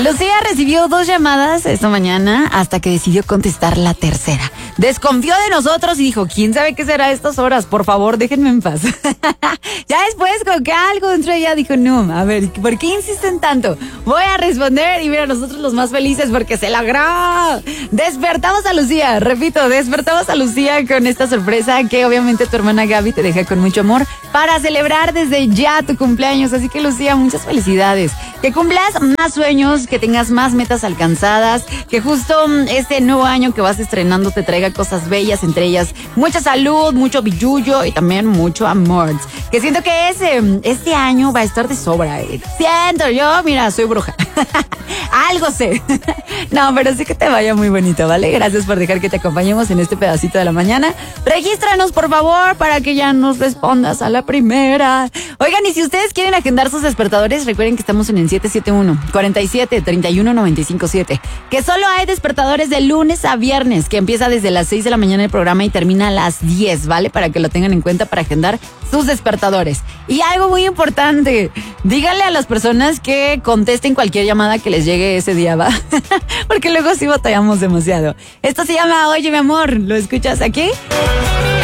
Lucía recibió 2 llamadas esta mañana hasta que decidió contestar la tercera. Desconfió de nosotros y dijo, ¿quién sabe qué será a estas horas? Por favor, déjenme en paz. Ya después, con que algo dentro de ella dijo, no, a ver, ¿por qué insisten tanto? Voy a responder y mira, nosotros los más felices porque se logró. Despertamos a Lucía, repito, despertamos a Lucía con esta sorpresa que obviamente tu hermana Gaby te deja con mucho amor para celebrar desde ya tu cumpleaños. Así que Lucía, muchas felicidades. Que cumplas más sueños, que tengas más metas alcanzadas, que justo este nuevo año que vas estrenando te traiga cosas bellas, entre ellas mucha salud, mucho billullo y también mucho amor. Que siento que este año va a estar de sobra. Siento yo, mira, soy bruja. Algo sé. No, pero sí que te vaya muy bonito, ¿vale? Gracias por dejar que te acompañemos en este pedacito de la mañana. Regístranos, por favor, para que ya nos respondas a la primera. Oigan, y si ustedes quieren agendar sus despertadores, recuerden que estamos en el 771-47-31-957. Que solo hay despertadores de lunes a viernes, que empieza desde las 6 de la mañana el programa y termina a las 10, ¿vale? Para que lo tengan en cuenta para agendar sus despertadores. Y algo muy importante, díganle a las personas que contesten cualquier llamada que les llegue ese día, ¿va? Porque luego sí batallamos demasiado. Esto se llama Oye, mi amor, ¿lo escuchas aquí?